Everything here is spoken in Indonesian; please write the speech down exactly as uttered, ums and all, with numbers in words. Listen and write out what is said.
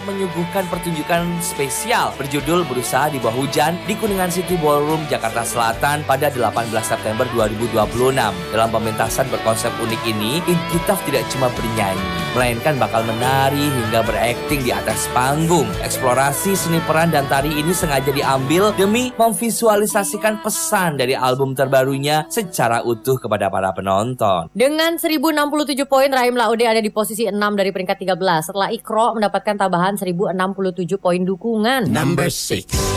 menyuguhkan pertunjukan spesial berjudul Berusaha di Bawah Hujan di Kuningan City Ballroom, Jakarta Selatan pada delapan belas September dua ribu dua puluh enam. Dalam pementasan berkonsep unik ini, Inkitaf tidak cuma bernyanyi, melainkan bakal menari hingga berakting di atas panggung. Eksplorasi seni peran dan tari ini sengaja diambil demi memvisualisasikan pesan dari album terbarunya secara utuh kepada para penonton. Dengan seribu enam puluh tujuh poin, Rahim Laude ada di posisi enam dari peringkat tiga belas setelah Iqra mendapatkan tambahan seribu enam puluh tujuh poin dukungan. Number six.